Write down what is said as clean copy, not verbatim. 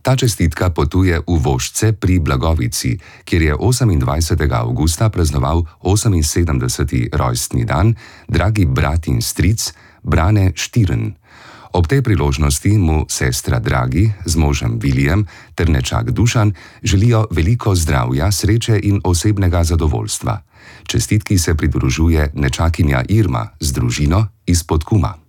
Ta čestitka potuje v Vošce pri Blagovici, kjer je 28. avgusta praznoval 78. rojstni dan dragi brat in stric Brane Štirn. Ob tej priložnosti mu sestra Dragi z možem Vilijem ter nečak Dušan želijo veliko zdravja, sreče in osebnega zadovoljstva. Čestitki se pridružuje nečakinja Irma z družino iz Podkuma.